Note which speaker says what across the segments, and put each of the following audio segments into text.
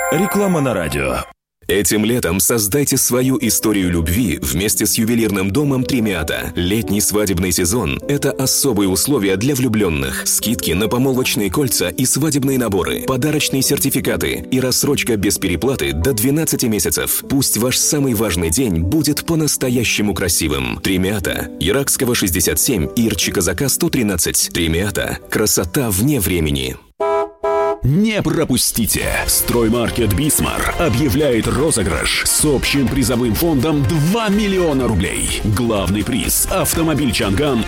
Speaker 1: Реклама на радио.
Speaker 2: Этим летом создайте свою историю любви вместе с ювелирным домом Тремиата. Летний свадебный сезон – это особые условия для влюбленных. Скидки на помолвочные кольца и свадебные наборы, подарочные сертификаты и рассрочка без переплаты до 12 месяцев. Пусть ваш самый важный день будет по-настоящему красивым. Тремиата. Иракского 67 и Ирчи-Казака 113. Тремиата. Красота вне времени.
Speaker 3: Не пропустите! Строймаркет «Бисмар» объявляет розыгрыш с общим призовым фондом 2 миллиона рублей. Главный приз – автомобиль «Чанган»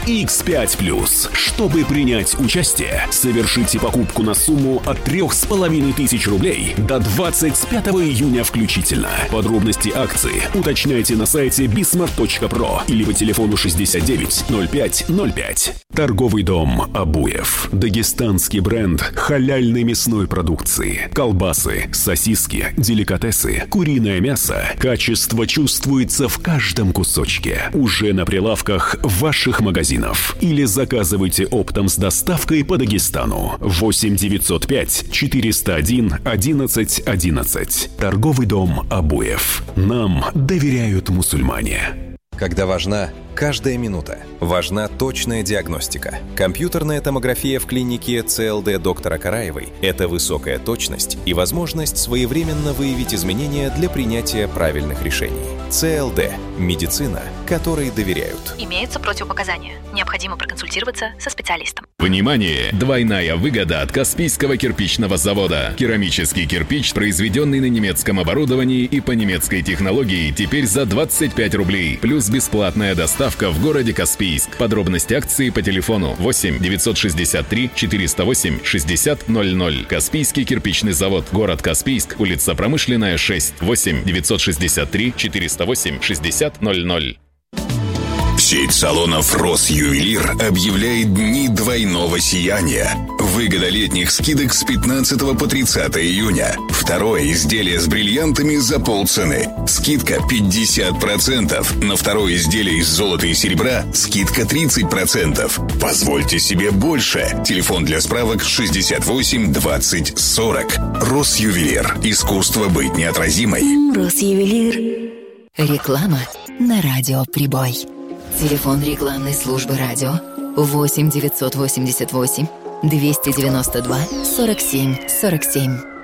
Speaker 3: X5+. Чтобы принять участие, совершите покупку на сумму от 3500 рублей до 25 июня включительно. Подробности акции уточняйте на сайте bismart.pro или по телефону 69 05 05. Торговый дом «Абуев». Дагестанский бренд халяльной мясной продукции. Колбасы, сосиски, деликатесы, куриное мясо. Качество чувствуется в каждом кусочке. Уже на прилавках ваших магазинов. Или заказывайте оптом с доставкой по Дагестану. 8 905 401 11 11. Торговый дом «Абуев». Нам доверяют мусульмане.
Speaker 4: Когда важна каждая минута. Важна точная диагностика. Компьютерная томография в клинике ЦЛД доктора Караевой – это высокая точность и возможность своевременно выявить изменения для принятия правильных решений. ЦЛД – медицина, которой доверяют.
Speaker 5: Имеются противопоказания. Необходимо проконсультироваться со специалистом.
Speaker 6: Внимание! Двойная выгода от Каспийского кирпичного завода. Керамический кирпич, произведенный на немецком оборудовании и по немецкой технологии, теперь за 25 рублей. Плюс бесплатная доставка в городе Каспийск. Подробности акции по телефону 8 963 408 60 00. Каспийский кирпичный завод. Город Каспийск. Улица Промышленная, 6. 8 963 408 60 00.
Speaker 7: Сеть салонов «Росювелир» объявляет дни двойного сияния. Выгода летних скидок с 15 по 30 июня. Второе изделие с бриллиантами за полцены. Скидка 50%. На второе изделие из золота и серебра скидка 30%. Позвольте себе больше. Телефон для справок 68 20 40. «Росювелир». Искусство быть неотразимой.
Speaker 8: «Росювелир». Реклама на радио «Прибой». Телефон рекламной службы радио 8 988 292 47 47.